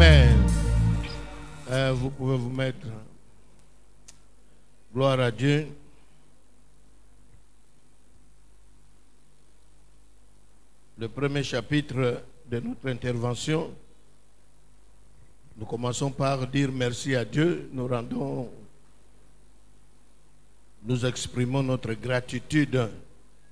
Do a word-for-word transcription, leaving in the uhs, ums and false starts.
Amen. Euh, vous pouvez vous mettre. Gloire à Dieu. Le premier chapitre de notre intervention, nous commençons par dire merci à Dieu. Nous rendons, nous exprimons notre gratitude